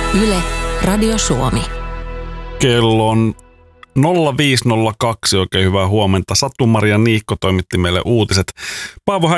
Yle, Radio Suomi. Kello on 05.02, oikein hyvää huomenta. Satu-Maria Niikko toimitti meille uutiset. Paavo